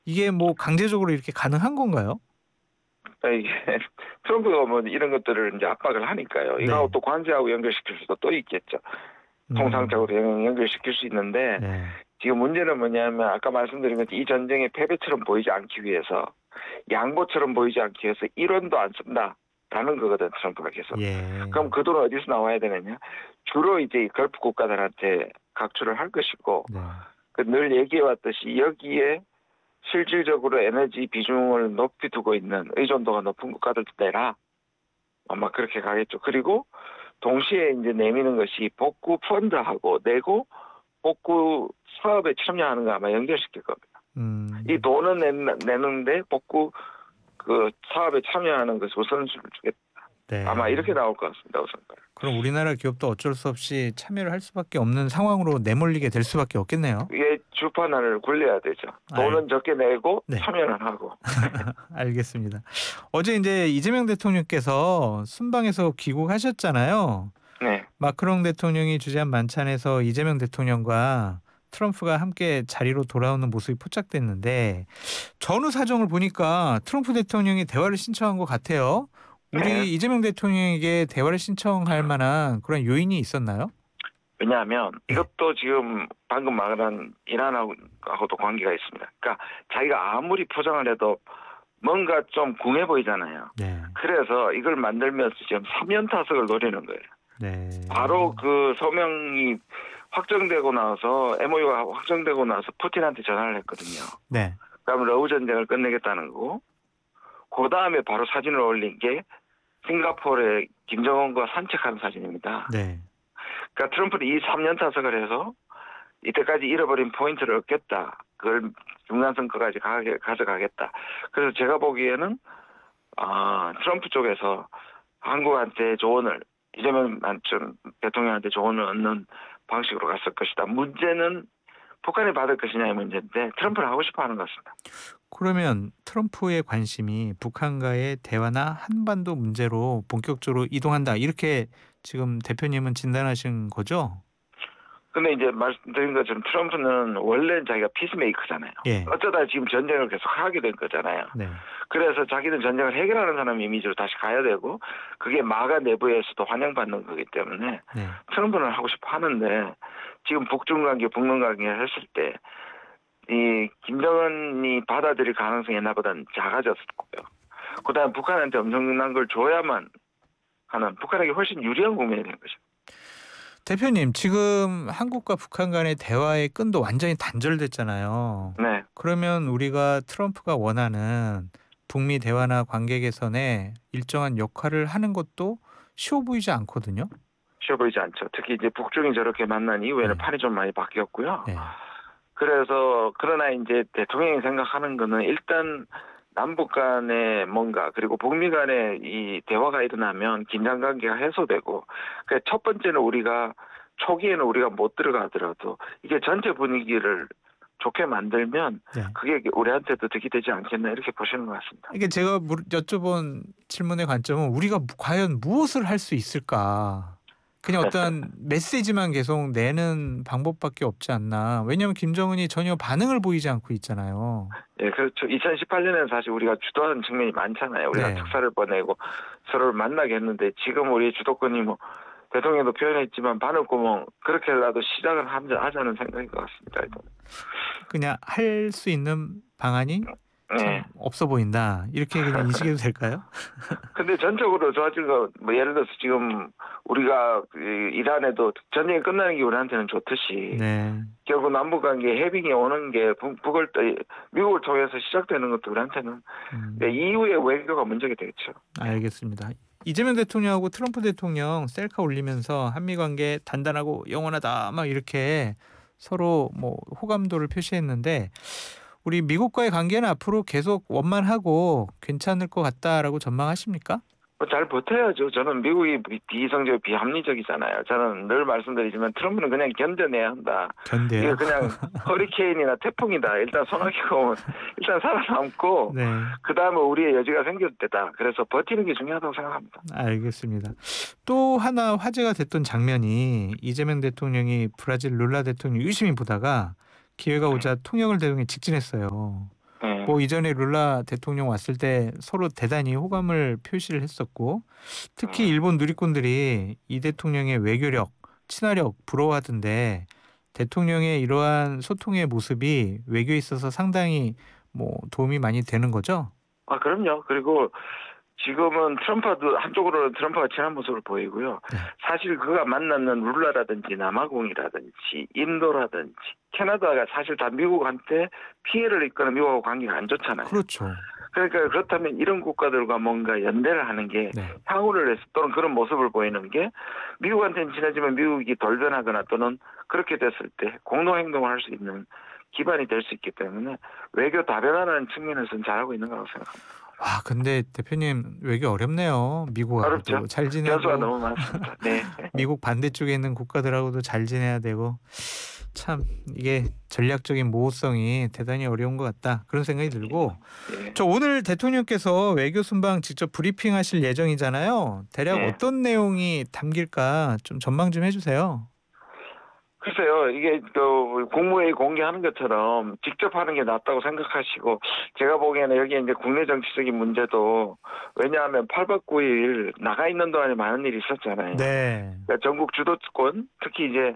이게 뭐 강제적으로 이렇게 가능한 건가요? 이게 트럼프가 뭐 이런 것들을 이제 압박을 하니까요. 이거하고 네. 또 관세하고 연결시킬 수도 또 있겠죠. 통상적으로 연결시킬 수 있는데 네. 지금 문제는 뭐냐면 아까 말씀드린 것처럼 이 전쟁의 패배처럼 보이지 않기 위해서 양보처럼 보이지 않기 위해서 1원도 안 쓴다라는 거거든 트럼프가 계속. 예. 그럼 그 돈은 어디서 나와야 되느냐? 주로 이제 이 걸프 국가들한테 각출을 할 것이고 네. 늘 얘기해왔듯이 여기에 실질적으로 에너지 비중을 높이 두고 있는 의존도가 높은 국가들도 내라. 아마 그렇게 가겠죠. 그리고 동시에 이제 내미는 것이 복구 펀드하고 내고 복구 사업에 참여하는 거 아마 연결시킬 겁니다. 이 음. 돈은 내는데 복구 그 사업에 참여하는 것이 우선순위를 주겠다. 아마 네. 이렇게 나올 것 같습니다. 우선. 그럼 우리나라 기업도 어쩔 수 없이 참여를 할 수밖에 없는 상황으로 내몰리게 될 수밖에 없겠네요. 이게 주판을 굴려야 되죠. 알 돈은 적게 내고 네. 참여는 하고. 알겠습니다. 어제 이제 이재명 대통령께서 순방에서 귀국하셨잖아요. 네. 마크롱 대통령이 주재한 만찬에서 이재명 대통령과 트럼프가 함께 자리로 돌아오는 모습이 포착됐는데 전후 사정을 보니까 트럼프 대통령이 대화를 신청한 것 같아요. 네. 우리 이재명 대통령에게 대화를 신청할 만한 그런 요인이 있었나요? 왜냐하면 네. 이것도 지금 방금 말한 이란하고도 관계가 있습니다. 그러니까 자기가 아무리 포장을 해도 뭔가 좀 궁해 보이잖아요. 네. 그래서 이걸 만들면서 지금 사면 타석을 노리는 거예요. 네. 바로 그 서명이 확정되고 나서 MOU가 확정되고 나서 푸틴한테 전화를 했거든요. 네. 그러면 러우 전쟁을 끝내겠다는 거고 그 다음에 바로 사진을 올린 게 싱가포르의 김정은과 산책하는 사진입니다. 네. 그러니까 트럼프는 이 3년 타석을 해서 이때까지 잃어버린 포인트를 얻겠다. 그걸 중간 선거까지 가져가겠다. 그래서 제가 보기에는 트럼프 쪽에서 한국한테 조언을 이재명 대통령한테 조언을 얻는 방식으로 갔을 것이다. 문제는 북한이 받을 것이냐의 문제인데 트럼프는 하고 싶어하는 것 같습니다. 그러면 트럼프의 관심이 북한과의 대화나 한반도 문제로 본격적으로 이동한다. 이렇게 지금 대표님은 진단하신 거죠? 근데 이제 말씀드린 것처럼 트럼프는 원래 자기가 피스메이커잖아요. 예. 어쩌다 지금 전쟁을 계속 하게 된 거잖아요. 네. 그래서 자기는 전쟁을 해결하는 사람 이미지로 다시 가야 되고 그게 마가 내부에서도 환영받는 거기 때문에 네. 트럼프는 하고 싶어 하는데 지금 북중 관계, 북미 관계를 했을 때 이 김정은이 받아들일 가능성이 옛날보다는 작아졌고요. 그다음 북한한테 엄청난 걸 줘야만 하는 북한에게 훨씬 유리한 국면이 된 거죠. 대표님, 지금 한국과 북한 간의 대화의 끈도 완전히 단절됐잖아요. 네. 그러면 우리가 트럼프가 원하는 북미 대화나 관계 개선에 일정한 역할을 하는 것도 쉬워 보이지 않거든요. 쉬워 보이지 않죠. 특히 이제 북중이 저렇게 만난 이후에는 네. 판이 좀 많이 바뀌었고요. 네. 그래서 그러나 이제 대통령이 생각하는 거는 일단 남북 간의 뭔가 그리고 북미 간의 이 대화가 일어나면 긴장 관계가 해소되고 그 첫 번째는 우리가 초기에는 우리가 못 들어가더라도 이게 전체 분위기를 좋게 만들면 네. 그게 우리한테도 득이 되지 않겠나 이렇게 보시는 것 같습니다. 이게 제가 여쭤본 질문의 관점은 우리가 과연 무엇을 할 수 있을까? 그냥 어떠한 메시지만 계속 내는 방법밖에 없지 않나. 왜냐하면 김정은이 전혀 반응을 보이지 않고 있잖아요. 예, 그렇죠. 2018년에는 사실 우리가 주도하는 측면이 많잖아요. 우리가 네. 특사를 보내고 서로를 만나게 했는데 지금 우리의 주도권이 뭐 대통령도 표현했지만 바늘구멍 그렇게라도 시작을 하자는 생각인 것 같습니다. 일단. 그냥 할 수 있는 방안이 참 네. 없어 보인다. 이렇게 그냥 인식해도 될까요? 근데 전적으로 좋아진 거, 뭐 예를 들어서 지금 우리가 이란에도 전쟁이 끝나는 게 우리한테는 좋듯이 네. 결국 남북 관계 해빙이 오는 게 미국을 통해서 시작되는 것도 우리한테는 이후의 외교가 문제가 되겠죠. 알겠습니다. 이재명 대통령하고 트럼프 대통령 셀카 올리면서 한미 관계 단단하고 영원하다 막 이렇게 서로 뭐 호감도를 표시했는데 우리 미국과의 관계는 앞으로 계속 원만하고 괜찮을 것 같다라고 전망하십니까? 잘 버텨야죠. 저는 미국이 비이성적, 비합리적이잖아요. 저는 늘 말씀드리지만 트럼프는 그냥 견뎌내야 한다. 이게 견뎌요. 그냥 허리케인이나 태풍이다. 일단 소나기가 오면 일단 살아남고 네, 그다음에 우리의 여지가 생길 때다. 그래서 버티는 게 중요하다고 생각합니다. 알겠습니다. 또 하나 화제가 됐던 장면이 이재명 대통령이 브라질 룰라 대통령 유심히 보다가 기회가 네. 오자 통역을 대동해 직진했어요. 네. 뭐 이전에 룰라 대통령 왔을 때 서로 대단히 호감을 표시를 했었고 특히 음. 일본 누리꾼들이 이 대통령의 외교력, 친화력 부러워하던데 대통령의 이러한 소통의 모습이 외교에 있어서 상당히 뭐 도움이 많이 되는 거죠? 아, 그럼요. 그리고 지금은 트럼프도 한쪽으로는 트럼프가 친한 모습을 보이고요. 네. 사실 그가 만나는 룰라라든지 남아공이라든지 인도라든지 캐나다가 사실 다 미국한테 피해를 입거나 미국하고 관계가 안 좋잖아요. 그렇죠. 그러니까 그렇다면 이런 국가들과 뭔가 연대를 하는 게 네. 향후를 해서 또는 그런 모습을 보이는 게 미국한테는 친하지만 미국이 돌변하거나 또는 그렇게 됐을 때 공동 행동을 할 수 있는 기반이 될 수 있기 때문에 외교 다변화라는 측면에서는 잘하고 있는 거라고 생각합니다. 와, 근데 대표님 외교 어렵네요. 어렵죠. 미국하고도 잘 변수가 지내고 너무 많습니다. 네. 미국 반대쪽에 있는 국가들하고도 잘 지내야 되고 참 이게 전략적인 모호성이 대단히 어려운 것 같다. 그런 생각이 들고 예. 저 오늘 대통령께서 외교 순방 직접 브리핑하실 예정이잖아요. 대략 예. 어떤 내용이 담길까 좀 전망 좀 해주세요. 글쎄요, 이게 또 국무회의 공개하는 것처럼 직접 하는 게 낫다고 생각하시고, 제가 보기에는 여기 이제 국내 정치적인 문제도, 왜냐하면 8박 9일 나가 있는 동안에 많은 일이 있었잖아요. 네, 그러니까 전국 주도권, 특히 이제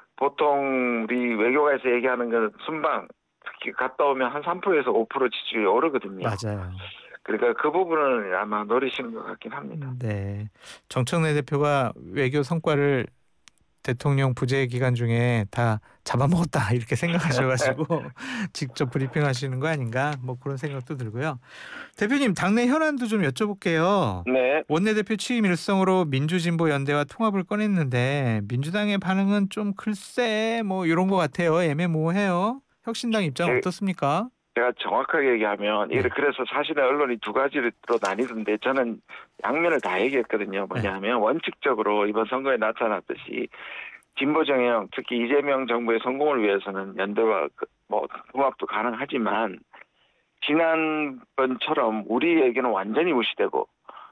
보통 우리 외교가에서 얘기하는 건 순방, 특히 갔다 오면 한 3%에서 5% 지지율이 오르거든요. 맞아요. 그러니까 그 부분은 아마 노리시는 것 같긴 합니다. 네, 정청래 대표가 외교 성과를 대통령 부재 기간 중에 다 잡아먹었다 이렇게 생각하셔가지고 직접 브리핑하시는 거 아닌가 뭐 그런 생각도 들고요. 대표님 당내 현안도 좀 여쭤볼게요. 네. 원내대표 취임 일성으로 민주진보연대와 통합을 꺼냈는데 민주당의 반응은 좀 글쎄 뭐 이런 것 같아요. 애매모호해요. 혁신당 입장 제, 어떻습니까? 제가 정확하게 얘기하면 네, 그래서 사실은 언론이 두 가지로 나뉘던데 저는 양면을 다 얘기했거든요. 네, 뭐냐면 원칙적으로 이번 선거에 나타났듯이 진보 정형 특히 이재명 정부의 성공을 위해서는 연대와 뭐 통합도 가능하지만 지난번처럼 우리에게는 완전히 무시되고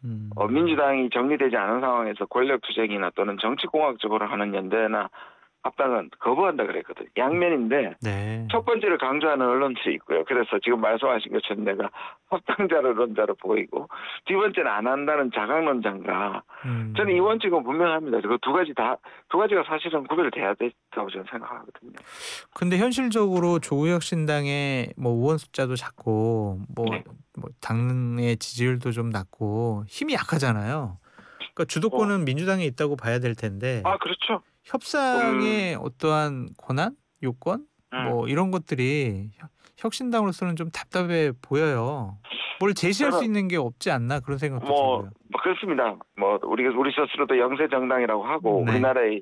음, 민주당이 정리되지 않은 상황에서 권력 투쟁이나 또는 정치공학적으로 하는 연대나 합당은 거부한다 그랬거든요. 양면인데 네, 첫 번째를 강조하는 언론들이 있고요. 그래서 지금 말씀하신 것처럼 내가 합당자론자로 보이고 두 번째는 안 한다는 자강론자인가. 저는 이 음. 원칙은 분명합니다. 그 두 가지가 사실은 구별돼야 된다고 저는 생각하거든요. 근데 현실적으로 조국혁신당의 뭐 의원 숫자도 작고 뭐, 네. 뭐 당의 지지율도 좀 낮고 힘이 약하잖아요. 그러니까 뭐, 주도권은 민주당에 있다고 봐야 될 텐데 그렇죠. 협상의 어떠한 권한, 요건 음, 뭐 이런 것들이 혁신당으로서는 좀 답답해 보여요. 뭘 제시할 수 저는 있는 게 없지 않나 그런 생각도 들고요. 그렇습니다. 우리 스스로도 영세 정당이라고 하고 네, 우리나라의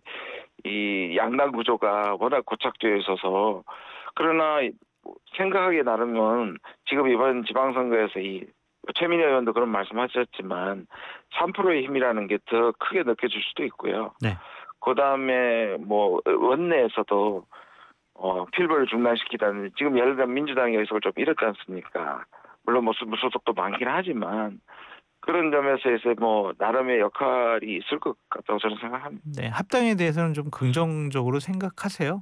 이 양당 구조가 워낙 고착되어 있어서 그러나 생각하기에 나름은 지금 이번 지방선거에서 이 최민희 의원도 그런 말씀하셨지만 3%의 힘이라는 게 더 크게 느껴질 수도 있고요. 네, 그다음에 뭐 원내에서도 필벌을 중단시키다는 지금 예를 들면 민주당의 의석을 좀 잃었지 않습니까? 물론 뭐 무소속도 많긴 하지만 그런 점에서 뭐 나름의 역할이 있을 것 같다고 저는 생각합니다. 네. 합당에 대해서는 좀 긍정적으로 생각하세요?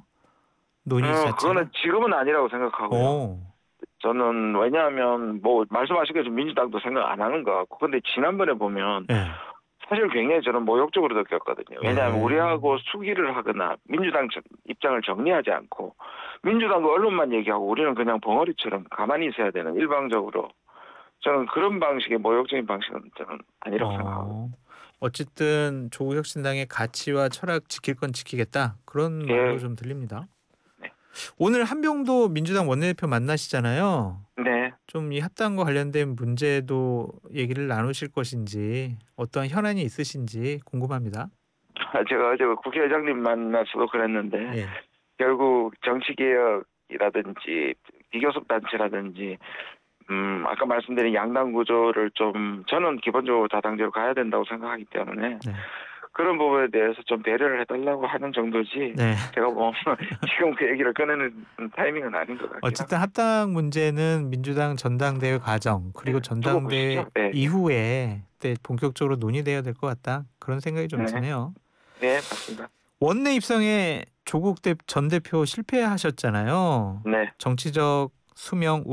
논의 자체가? 그거는 지금은 아니라고 생각하고요. 오, 저는 왜냐하면 뭐 말씀하신 것처럼 민주당도 생각 안 하는 것 같고 근데 지난번에 보면 네, 사실 굉장히 저는 모욕적으로 느꼈거든요. 왜냐하면 네. 우리하고 수기를 하거나 민주당 입장을 정리하지 않고 민주당과 언론만 얘기하고 우리는 그냥 벙어리처럼 가만히 있어야 되는 일방적으로 저는 그런 방식의 모욕적인 방식은 저는 아니라고 생각하거든요. 어, 어쨌든 조국혁신당의 가치와 철학 지킬 건 지키겠다 그런 말로 예, 좀 들립니다. 네, 오늘 한병도 민주당 원내대표 만나시잖아요. 네. 좀 이 합당과 관련된 문제도 얘기를 나누실 것인지 어떠한 현안이 있으신지 궁금합니다. 제가 어제 국회의장님 만나서도 그랬는데 예, 결국 정치개혁이라든지 비교섭 단체라든지 아까 말씀드린 양당 구조를 좀 저는 기본적으로 다당제로 가야 된다고 생각하기 때문에 네, 그런 부분에 대해서 좀 배려를 해달라고 하는 정도지 네. 제가 뭐 지금 그 얘기를 꺼내는 타이밍은 아닌 것 같긴 어쨌든 합니다. 합당 문제는 민주당 전당대회 과정 그리고 두고 전당대회 보시죠. 네, 이후에 때 본격적으로 논의돼야 될 것 같다 그런 생각이 좀 네, 드네요. 네, 맞습니다. 원내 입성에 조국 전 대표 실패하셨잖아요. 네. 정치적 수명